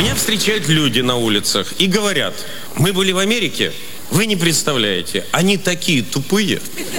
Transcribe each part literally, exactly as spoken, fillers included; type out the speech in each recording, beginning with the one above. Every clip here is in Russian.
Меня встречают люди на улицах и говорят: мы были в Америке, вы не представляете, они такие тупые.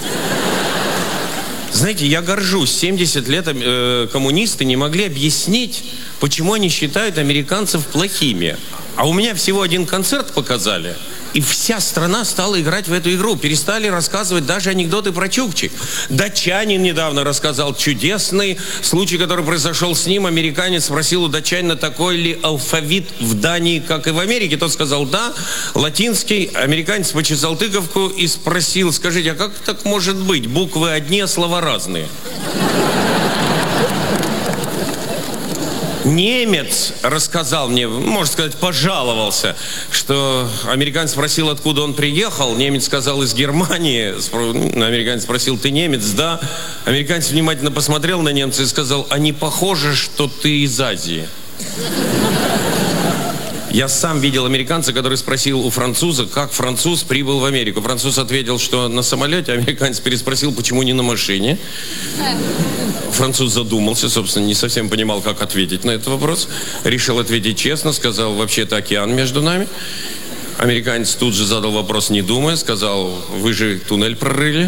Знаете, я горжусь, семьдесят лет э, коммунисты не могли объяснить, почему они считают американцев плохими. А у меня всего один концерт показали, и вся страна стала играть в эту игру. Перестали рассказывать даже анекдоты про чукчи. Датчанин недавно рассказал чудесный случай, который произошел с ним. Американец спросил у датчанина, такой ли алфавит в Дании, как и в Америке. Тот сказал: да, латинский. Американец почесал тыковку и спросил: скажите, а как так может быть? Буквы одни, а слова разные. Немец рассказал мне, можно сказать, пожаловался, что американец спросил, откуда он приехал. Немец сказал: из Германии. Американец спросил: ты немец? Да. Американец внимательно посмотрел на немца и сказал: а не похоже, что ты из Азии? Я сам видел американца, который спросил у француза, как француз прибыл в Америку. Француз ответил, что на самолете. Американец переспросил, почему не на машине. Француз задумался, собственно, не совсем понимал, как ответить на этот вопрос. Решил ответить честно, сказал: вообще-то океан между нами. Американец тут же задал вопрос, не думая, сказал: вы же туннель прорыли.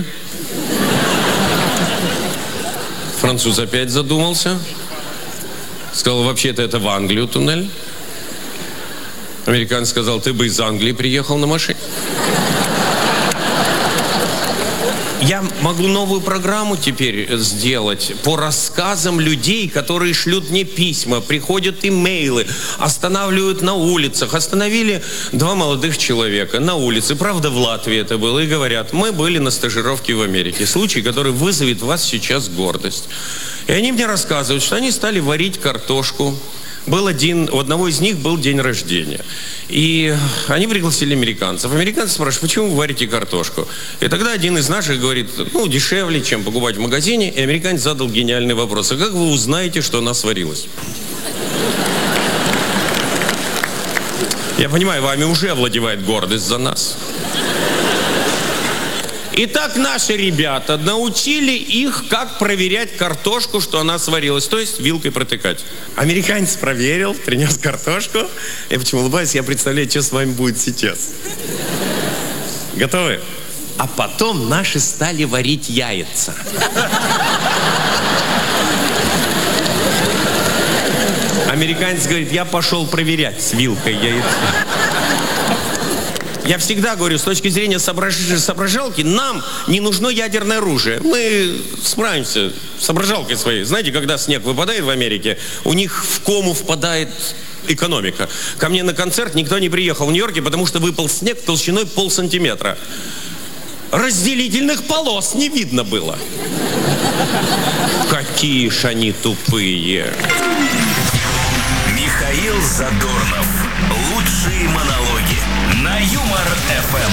Француз опять задумался. Сказал: вообще-то это в Англию туннель. Американец сказал: ты бы из Англии приехал на машине. Я могу новую программу теперь сделать по рассказам людей, которые шлют мне письма, приходят имейлы, останавливают на улицах. Остановили два молодых человека на улице, правда в Латвии это было, и говорят: мы были на стажировке в Америке. Случай, который вызовет в вас сейчас гордость. И они мне рассказывают, что они стали варить картошку. Был один, у одного из них был день рождения. И они пригласили американцев. Американцы спрашивают: почему вы варите картошку? И тогда один из наших говорит: ну, дешевле, чем покупать в магазине. И американец задал гениальный вопрос: а как вы узнаете, что она сварилась? Я понимаю, вами уже овладевает гордость за нас. Итак, наши ребята научили их, как проверять картошку, что она сварилась, то есть вилкой протыкать. Американец проверил, принес картошку. Я почему улыбаюсь, я представляю, что с вами будет сейчас. Готовы? А потом наши стали варить яйца. Американец говорит: я пошел проверять с вилкой яйца. Я всегда говорю, с точки зрения соображ... соображалки, нам не нужно ядерное оружие. Мы справимся с соображалкой своей. Знаете, когда снег выпадает в Америке, у них в кому впадает экономика. Ко мне на концерт никто не приехал в Нью-Йорке, потому что выпал снег толщиной полсантиметра. Разделительных полос не видно было. Какие ж они тупые. Михаил Задорнов. Лучшие монологи на Юмор эф эм.